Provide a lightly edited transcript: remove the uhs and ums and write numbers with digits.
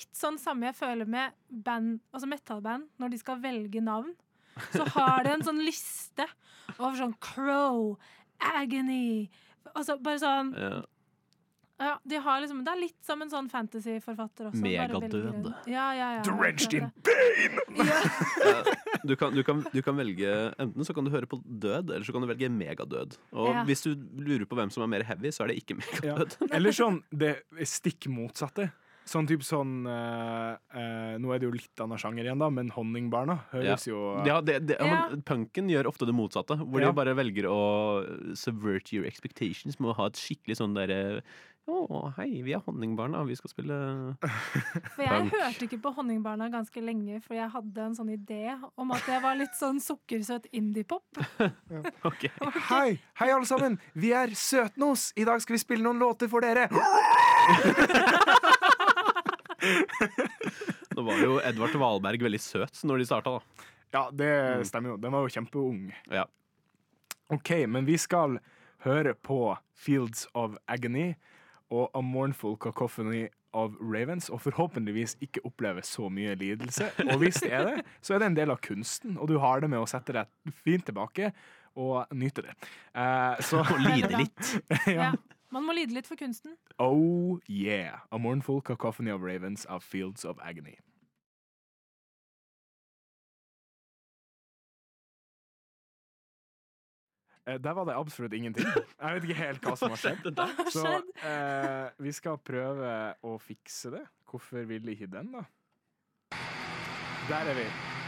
sånn samme jeg føler med band, altså metalband, når de skal velge navn. Så har de en sånn liste over sånn Crow, Agony, altså bare sånn ja, de har liksom, det litt som en sånn fantasy-forfatter også. Megadød. Ja. Drenched in pain! Du kan velge, enten så kan du høre på død, eller så kan du velge megadød. Og hvis du lurer på hvem som er mer heavy, så er det ikke megadød. Eller sånn, det er stikk motsatte. Sånn typ sånn nå er det jo litt annen sjanger igjen da, men Honningbarna høres jo men punken gjør ofte det motsatte, hvor de bare velger å subvert your expectations med å ha et skikkelig sånn der hei, vi er Honningbarna, vi skal spille For jeg hørte ikke på Honningbarna ganske lenge, for jeg hadde en sånn idé om at det var litt sånn sukkersøt indie-pop. Okay. Hei alle sammen, vi er Søtnos. I dag skal vi spille noen låter for dere. Nå var jo Edvard Wahlberg veldig søt når de startet da. Ja, det stemmer jo. Den var jo kjempeung. Ja. Ok, men vi skal høre på Fields of Agony og A Mournful Cacophony of Ravens, og forhåpentligvis ikke oppleve så mye lidelse. Og hvis det er det, så er det en del av kunsten, og du har det med å sette deg fint tilbake og nyte det. Og lide litt. Ja. Man må lide litt for kunsten. Oh yeah! A Mournful Cacophony of Ravens av Fields of Agony. Der var det absolutt ingenting. Jeg vet ikke helt hva som har skjedd. Så vi skal prøve å fikse det. Hvorfor vil ikke den da? Der er vi.